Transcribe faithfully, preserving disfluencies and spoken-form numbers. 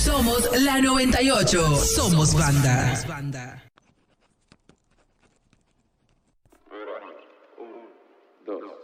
Somos la noventa y ocho. Somos banda. Un, dos.